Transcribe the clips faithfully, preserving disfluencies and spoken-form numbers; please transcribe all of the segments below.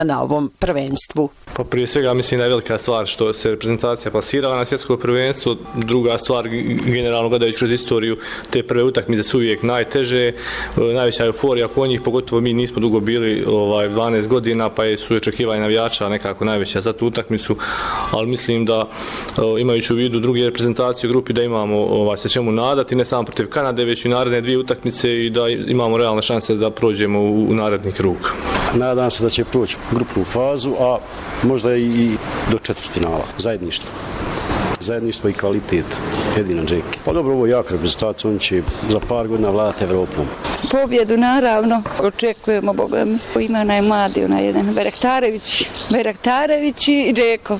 na ovom prvenstvu. Pa prije svega mislim da je velika stvar što se reprezentacija plasirala na svjetsko prvenstvo. Druga stvar, generalno gledajući kroz istoriju, te prve utakmice su uvijek najteže, najveća euforija kod njih, pogotovo mi nismo dugo bili ovaj, dvanaest godina, pa su očekivanja navijača nekako najveća za tu utakmicu, ali mislim da imajući u vidu druge reprezentacije u grupi da imamo ovaj, se čemu nadati, ne samo protiv Kanade, već i naredne dvije utakmice i da imamo realne šanse da prođemo u, u naredni krug. Nadam se da će proći grupnu fazu, a možda i do četvrtfinala. Zajedništvo. Zajedništvo i kvalitet. Jedina Džeki. Pa dobro, ovo je jak reprezentacija, oni će za par godina vladati Evropom. Pobjedu naravno, očekujemo, Boga mi. Ima onaj mladi, onaj jedan Berektarević, Berektarević i Džeko.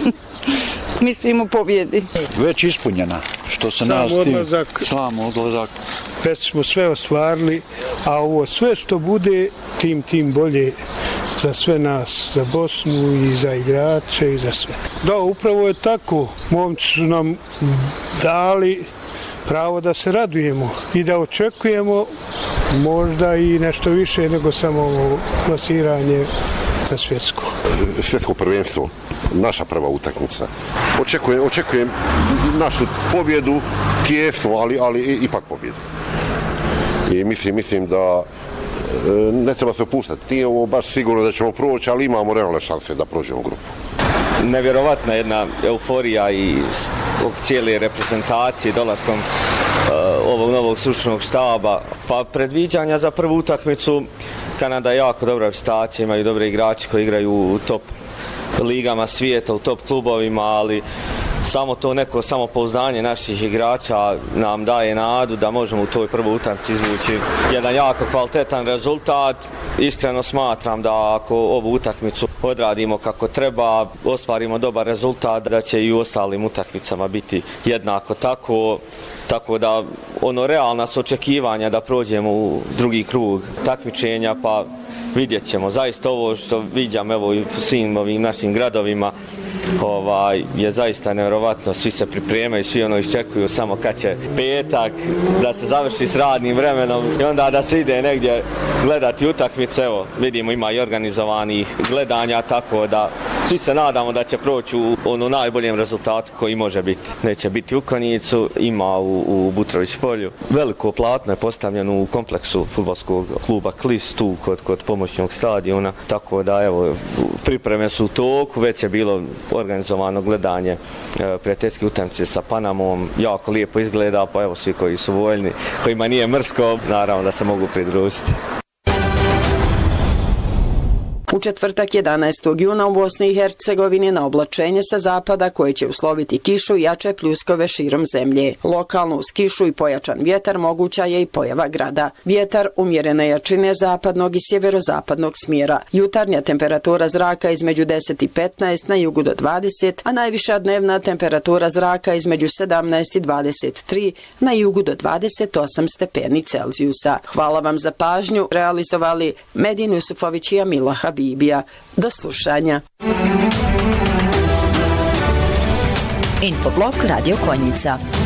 Mislimo pobjedi. Već ispunjena, što se nas tim, sam odlazak. Već smo sve ostvarili, a ovo sve što bude, tim, tim bolje za sve nas, za Bosnu i za igrače i za sve. Da, upravo je tako. Momci su nam dali pravo da se radujemo i da očekujemo možda i nešto više nego samo ovo plasiranje na svjetsko. Svjetsko prvenstvo, naša prva utakmica. Očekujem, očekujem našu pobjedu, tijesnu, ali, ali ipak pobjedu. I mislim, mislim da ne treba se opuštati. Nije ovo baš sigurno da ćemo proći, ali imamo realne šanse da prođemo grupu. Nevjerovatna jedna euforija i cijele reprezentacije dolaskom uh, ovog novog stručnog štaba. Pa predviđanja za prvu utakmicu, Kanada je jako dobra reprezentacija, imaju dobre igrači koji igraju u top ligama svijeta, u top klubovima, ali samo to neko samopouzdanje naših igrača nam daje nadu da možemo u toj prvoj utakmici izvući jedan jako kvalitetan rezultat. Iskreno smatram da ako ovu utakmicu odradimo kako treba, ostvarimo dobar rezultat, da će i u ostalim utakmicama biti jednako tako. Tako da ono realna su očekivanja da prođemo u drugi krug takmičenja, pa vidjet ćemo. Zaista ovo što viđam evo i u svim ovim našim gradovima ovaj, je zaista nevjerovatno. Svi se pripremaju, svi ono iščekuju samo kad će petak, da se završi s radnim vremenom i onda da se ide negdje gledati utakmice. Evo, vidimo ima i organizovanih gledanja, tako da svi se nadamo da će proći u ono najboljem rezultatu koji može biti. Neće biti u Konjicu, ima u, u Butrović polju. Veliko platno je postavljeno u kompleksu fudbalskog kluba Klis, tu kod, kod pomoćnog stadiona, tako da evo, pripreme su u toku, već je bilo organizovano gledanje e, prijateljske utakmice sa Panamom, jako lijepo izgleda, pa evo svi koji su voljni, kojima nije mrsko, naravno da se mogu pridružiti. U četvrtak jedanaestog juna u Bosni i Hercegovini na oblačenje sa zapada koje će usloviti kišu i jače pljuskove širom zemlje. Lokalno uz kišu i pojačan vjetar moguća je i pojava grada. Vjetar umjerene jačine zapadnog i sjeverozapadnog smjera. Jutarnja temperatura zraka između deset i petnaest, na jugu do dvadeset, a najviša dnevna temperatura zraka između sedamnaest i dvadeset tri, na jugu do dvadeset osam stepeni Celzijusa. Hvala vam za pažnju, realizovali Medin Jusufović i Amila Habibija. Do slušanja. Infoblog Radio Konjica.